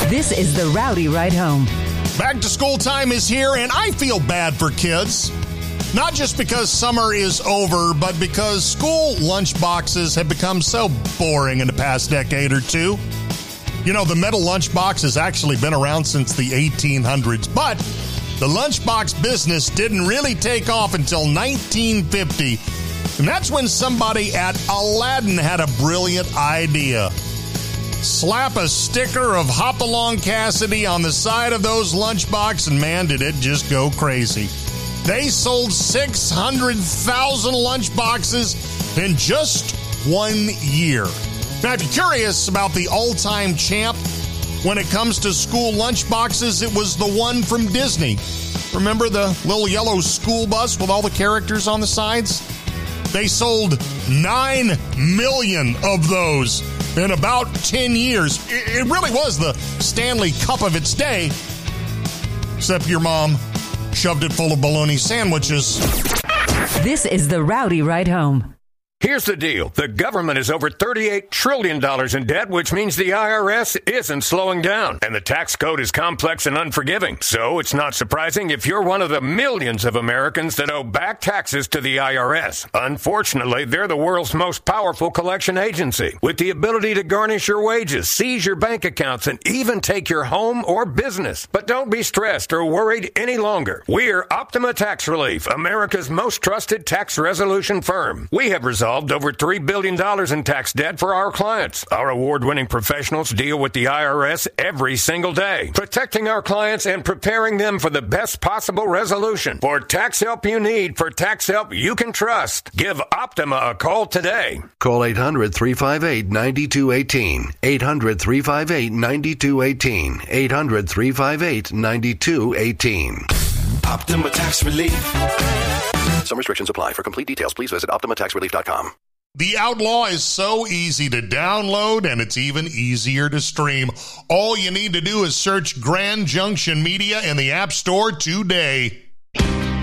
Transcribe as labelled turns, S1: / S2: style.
S1: This is the Rowdy Ride Home.
S2: Back to school time is here, and I feel bad for kids. Not just because summer is over, but because school lunch boxes have become so boring in the past decade or two. You know, the metal lunchbox has actually been around since the 1800s, but the lunchbox business didn't really take off until 1950. And that's when somebody at Aladdin had a brilliant idea. Slap a sticker of Hopalong Cassidy on the side of those lunchbox, and man, did it just go crazy. They sold 600,000 lunchboxes in just 1 year. Now, if you're curious about the all-time champ when it comes to school lunchboxes, it was the one from Disney. Remember the little yellow school bus with all the characters on the sides? They sold 9 million of those in about 10 years. It really was the Stanley Cup of its day, except your mom shoved it full of bologna sandwiches.
S1: This is the Rowdy Ride Home.
S3: Here's the deal. The government is over $38 trillion in debt, which means the IRS isn't slowing down. And the tax code is complex and unforgiving. So it's not surprising if you're one of the millions of Americans that owe back taxes to the IRS. Unfortunately, they're the world's most powerful collection agency, with the ability to garnish your wages, seize your bank accounts, and even take your home or business. But don't be stressed or worried any longer. We're Optima Tax Relief, America's most trusted tax resolution firm. We have resolved over $3 billion in tax debt for our clients. Our award-winning professionals deal with the IRS every single day, protecting our clients and preparing them for the best possible resolution. For tax help you need, for tax help you can trust, give Optima a call today.
S4: Call 800-358-9218. 800-358-9218. 800-358-9218.
S5: Optima Tax Relief.
S4: Some restrictions apply. For complete details, please visit OptimaTaxRelief.com.
S2: The Outlaw is so easy to download, and it's even easier to stream. All you need to do is search Grand Junction Media in the App Store today.